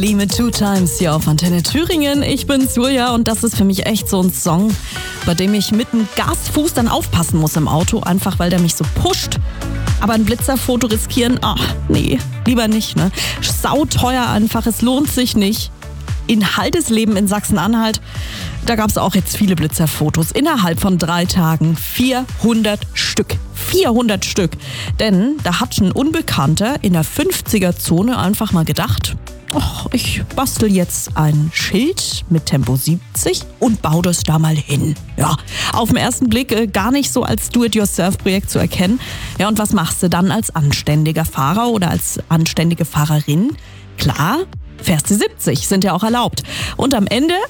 Mit Two Times hier auf Antenne Thüringen. Ich bin's Julia und das ist für mich echt so ein Song, bei dem ich mit dem Gasfuß dann aufpassen muss im Auto, einfach weil der mich so pusht. Aber ein Blitzerfoto riskieren, nee, lieber nicht, ne? Sauteuer einfach, es lohnt sich nicht. In Haldesleben in Sachsen-Anhalt, da gab's auch jetzt viele Blitzerfotos. Innerhalb von 3 Tagen 400 Stück. 400 Stück. Denn da hat ein Unbekannter in der 50er-Zone einfach mal gedacht, ich bastel jetzt ein Schild mit Tempo 70 und baue das da mal hin. Ja, auf den ersten Blick gar nicht so als Do-it-yourself-Projekt zu erkennen. Ja, und was machst du dann als anständiger Fahrer oder als anständige Fahrerin? Klar, fährst du 70, sind ja auch erlaubt. Und am Ende